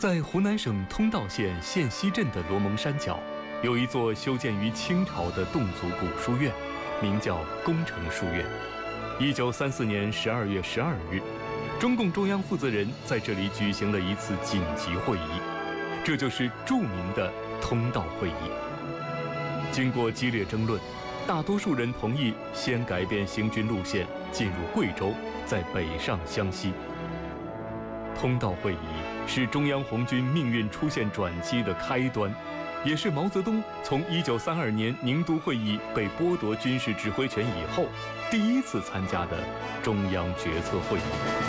在湖南省通道县县西镇的罗蒙山脚，有一座修建于清朝的侗族古书院，名叫工程书院。1934年12月12日，中共中央负责人在这里举行了一次紧急会议，这就是著名的通道会议。经过激烈争论，大多数人同意先改变行军路线，进入贵州，再北上湘西。通道会议是中央红军命运出现转机的开端，也是毛泽东从1932年宁都会议被剥夺军事指挥权以后第一次参加的中央决策会议。